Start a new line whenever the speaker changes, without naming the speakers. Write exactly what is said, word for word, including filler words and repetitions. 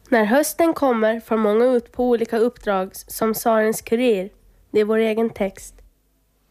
När hösten kommer får många ut på olika uppdrag som Sarens kurir. Det är vår egen text.